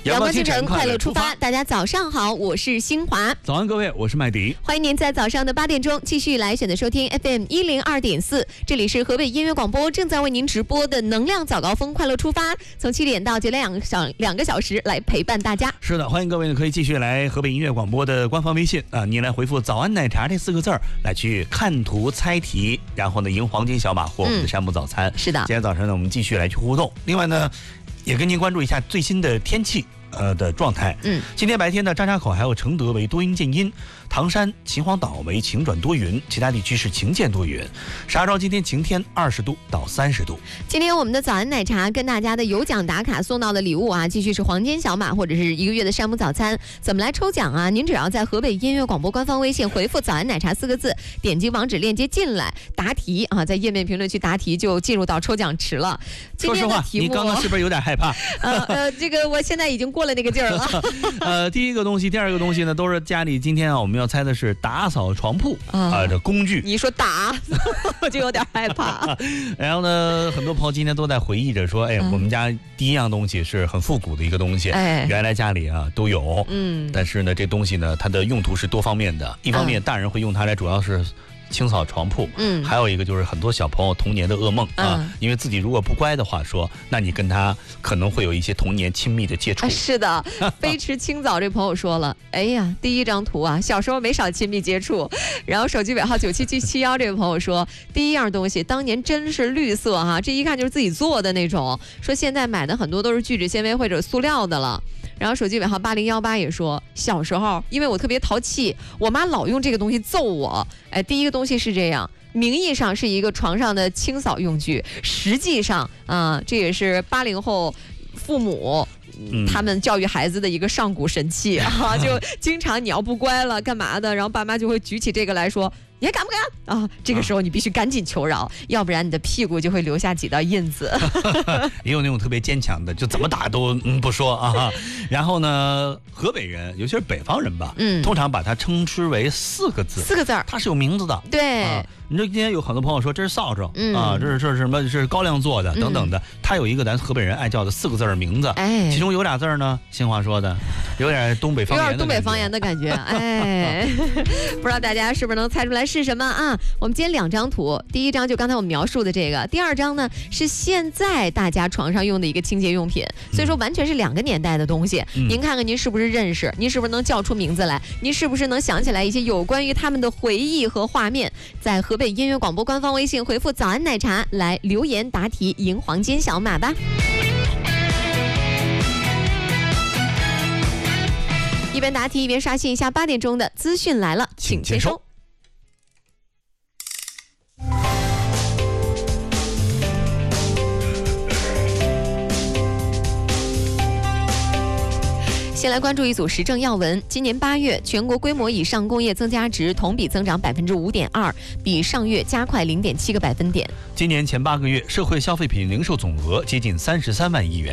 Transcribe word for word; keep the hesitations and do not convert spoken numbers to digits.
阳光清晨，快乐出发。大家早上好，我是新华。 早安，各位，我是麦迪。 欢迎您在早上的八点钟继续来选择收听 F M 一零二点四，这里是河北音乐广播正在为您直播的能量早高峰，快乐出发，从七点到九点两小两个小时来陪伴大家。 是的，欢迎各位呢可以继续来河北音乐广播的官方微信啊，您来回复"早安奶茶"这四个字儿来去看图猜题，然后呢赢黄金小马或我们的山姆早餐。 嗯、是的， 今天早上呢我们继续来去互动。另外呢，也跟您关注一下最新的天气。呃的状态，嗯，今天白天呢，张家口还有承德为多云见阴，唐山、秦皇岛为晴转多云，其他地区是晴见多云。沙洲今天晴天，二十度到三十度。 今天我们的早安奶茶跟大家的有奖打卡送到的礼物啊，继续是黄金小马或者是一个月的山姆早餐。怎么来抽奖啊？您只要在河北音乐广播官方微信回复"早安奶茶"四个字，点击网址链接进来答题啊，在页面评论区答题就进入到抽奖池了。 说实话，你刚刚是不是有点害怕？ 呃呃，这个我现在已经过了那个劲儿了。 呃，第一个东西，第二个东西呢，都是家里今天啊，我们要猜的是打扫床铺啊、呃、这工具。 你一说打，我就有点害怕。 然后呢，很多朋友今天都在回忆着说，哎，嗯、我们家第一样东西是很复古的一个东西，哎，原来家里啊都有，嗯，但是呢，这东西呢，它的用途是多方面的，一方面大人会用它来主要是清扫床铺，嗯，还有一个就是很多小朋友童年的噩梦啊，嗯、因为自己如果不乖的话说，那你跟他可能会有一些童年亲密的接触。 啊、是的，飞驰清早这朋友说了，哎呀，第一张图啊，小时候没少亲密接触。然后手机尾号九七七七幺这位朋友说，第一样东西当年真是绿色哈、啊，这一看就是自己做的那种。说现在买的很多都是聚酯纤维或者塑料的了。然后手机尾号八零一八也说，小时候因为我特别淘气，我妈老用这个东西揍我。哎，第一个东西是这样，名义上是一个床上的清扫用具，实际上啊、呃，这也是八零后父母。嗯、他们教育孩子的一个上古神器啊，就经常你要不乖了干嘛的，然后爸妈就会举起这个来说，你还敢不敢啊？这个时候你必须赶紧求饶，要不然你的屁股就会留下几道印子。 也有那种特别坚强的，就怎么打都、嗯、不说啊。然后呢，河北人，尤其是北方人吧，嗯，通常把它称之为四个字， 四个字， 它是有名字的。 对。 啊，你说今天有很多朋友说这是扫帚、嗯、啊，这是这是什么？这是高粱做的等等的。它、嗯、有一个咱河北人爱叫的四个字的名字，哎，其中有俩字呢，新华说的，有点东北方言的， 有点东北方言的感觉。哎，不知道大家是不是能猜出来是什么啊？我们今天两张图，第一张就刚才我们描述的这个，第二张呢是现在大家床上用的一个清洁用品，所以说完全是两个年代的东西。嗯、您看看您是不是认识？您是不是能叫出名字来？您是不是能想起来一些有关于他们的回忆和画面？在河北音乐广播官方微信回复"早安奶茶"来留言答题，赢黄金小马吧。一边答题一边刷新一下八点钟的资讯来了，请接收。先来关注一组时政要闻。今年八月，全国规模以上工业增加值同比增长百分之五点二，比上月加快零点七个百分点。 今年前八个月，社会消费品零售总额接近三十三万亿元。